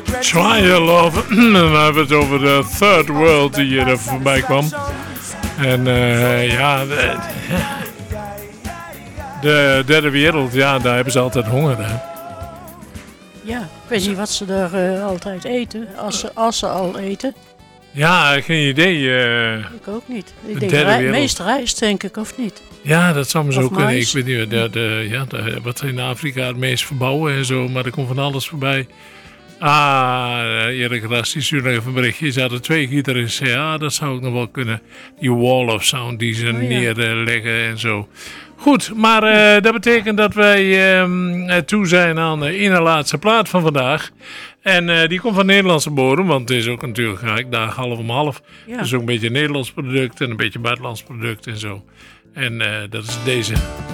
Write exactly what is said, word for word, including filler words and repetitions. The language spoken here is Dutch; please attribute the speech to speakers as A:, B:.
A: Try Your Love. En dan hebben we het over de Third World die hier voorbij kwam. En uh, ja, de, de derde wereld, ja, daar hebben ze altijd honger, hè.
B: Ja, ik weet niet wat ze daar uh, altijd eten, als ze, als ze al eten.
A: Ja, geen idee. Uh,
B: ik ook niet. Ik denk rij, meest rijst, denk ik, of niet?
A: Ja, dat zou me zo kunnen. Ik weet niet, de, de, ja, de, wat ze in Afrika het meest verbouwen en zo, maar er komt van alles voorbij. Ah, Erik Ras, die stuurde even een berichtje. Ze hadden twee gitaristen. Ja, dat zou ik nog wel kunnen. Die wall of sound die ze oh, ja. neerleggen en zo. Goed, maar uh, dat betekent dat wij uh, toe zijn aan de ene laatste plaat van vandaag. En uh, die komt van Nederlandse bodem, want het is ook natuurlijk ga ik daar half om half. Ja. Dus ook een beetje een Nederlands product en een beetje buitenlands product en zo. En uh, dat is deze.